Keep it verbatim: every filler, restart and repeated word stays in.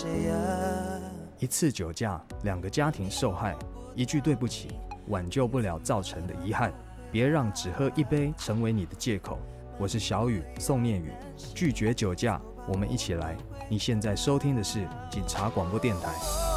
谁啊？ 一次酒驾，两个家庭受害，一句对不起，挽救不了造成的遗憾。别让只喝一杯成为你的借口。我是小雨宋念宇，拒绝酒驾，我们一起来。你现在收听的是警察广播电台。